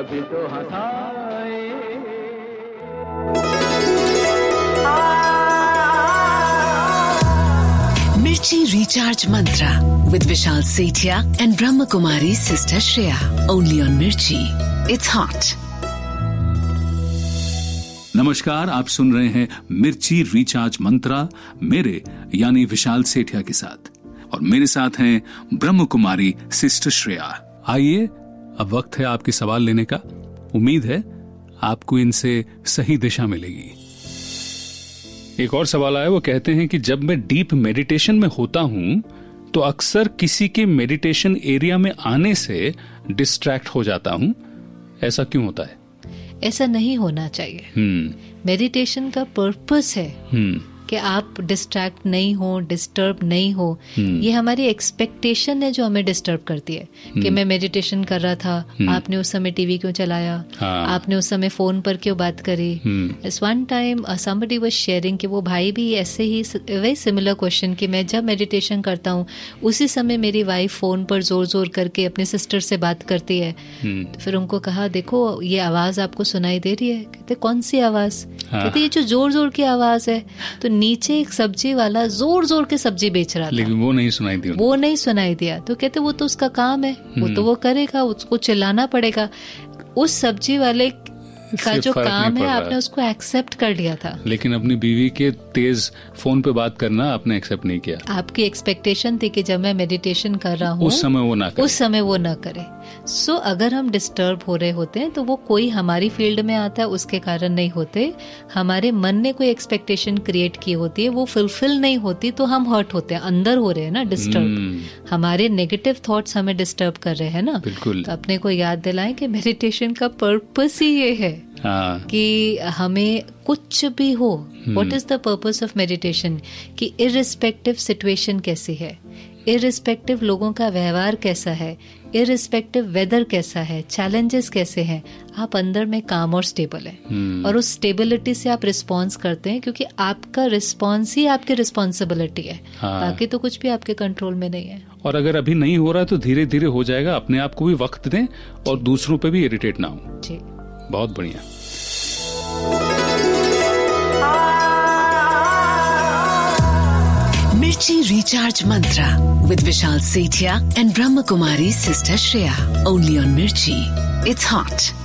कभी तो हंसाए। Mirchi Recharge Mantra with Vishal Sethia and Brahma Kumari Sister Shreya. Only on Mirchi. It's hot. नमस्कार, आप सुन रहे हैं मिर्ची रिचार्ज मंत्रा मेरे यानी विशाल सेठिया के साथ, और मेरे साथ हैं ब्रह्म कुमारी सिस्टर श्रेया। आइए, अब वक्त है आपके सवाल लेने का। उम्मीद है आपको इनसे सही दिशा मिलेगी। एक और सवाल आया, वो कहते हैं कि जब मैं डीप मेडिटेशन में होता हूं तो अक्सर किसी के मेडिटेशन एरिया में आने से डिस्ट्रैक्ट हो जाता हूं, ऐसा क्यों होता है? ऐसा नहीं होना चाहिए। मेडिटेशन का पर्पस है कि आप डिस्ट्रैक्ट नहीं हो, डिस्टर्ब नहीं हो। ये हमारी एक्सपेक्टेशन है जो हमें डिस्टर्ब करती है कि मैं मेडिटेशन कर रहा था, आपने उस समय टीवी क्यों चलाया, आपने उस समय फोन पर क्यों बात करी। इस one time somebody was sharing कि वो भाई भी ऐसे ही वेरी सिमिलर क्वेश्चन कि मैं जब मेडिटेशन करता हूँ उसी समय मेरी वाइफ फोन पर जोर जोर करके अपने सिस्टर से बात करती है। तो फिर उनको कहा, देखो ये आवाज आपको सुनाई दे रही है? कहते कौन सी आवाज? कहते ये जो जोर जोर की आवाज है। तो नीचे एक सब्जी वाला जोर जोर के सब्जी बेच रहा था, लेकिन वो नहीं सुनाई दिया। तो कहते वो तो उसका काम है, वो तो वो करेगा, उसको चिल्लाना पड़ेगा। उस सब्जी वाले का जो काम है आपने उसको एक्सेप्ट कर लिया था, लेकिन अपनी बीवी के तेज फोन पे बात करना आपने एक्सेप्ट नहीं किया। आपकी एक्सपेक्टेशन थी कि जब मैं मेडिटेशन कर रहा हूँ उस समय वो ना करे। सो अगर हम डिस्टर्ब हो रहे होते हैं तो वो कोई हमारी फील्ड में आता है उसके कारण नहीं होते, हमारे मन ने कोई एक्सपेक्टेशन क्रिएट की होती है, वो फुलफिल नहीं होती तो हम हर्ट होते हैं, अंदर हो रहे हैं ना डिस्टर्ब। हमारे नेगेटिव थॉट्स हमें डिस्टर्ब कर रहे हैं ना। बिल्कुल। तो अपने को याद दिलाएं कि मेडिटेशन का पर्पस ही ये है कि हमें कुछ भी हो, what is the purpose of meditation, कि इररिस्पेक्टिव सिचुएशन कैसी है, इररिस्पेक्टिव लोगों का व्यवहार कैसा है, इररिस्पेक्टिव वेदर कैसा है, चैलेंजेस कैसे हैं, आप अंदर में काम और स्टेबल है। और उस स्टेबिलिटी से आप रिस्पॉन्स करते हैं क्योंकि आपका रिस्पॉन्स ही आपकी रिस्पॉन्सिबिलिटी है। बाकी तो कुछ भी आपके कंट्रोल में नहीं है। और अगर अभी नहीं हो रहा तो धीरे धीरे हो जाएगा। अपने आप को भी वक्त दें और दूसरों पे भी इरिटेट ना हो। जी, बहुत बढ़िया। Mirchi Recharge Mantra with Vishal Sethia and Brahma Kumari Sister Shreya. Only on Mirchi. It's hot.